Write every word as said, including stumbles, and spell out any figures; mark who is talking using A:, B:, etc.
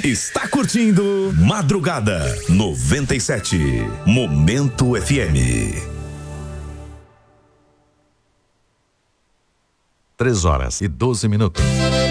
A: Está curtindo Madrugada noventa e sete. Momento F M.
B: Três horas e doze minutos.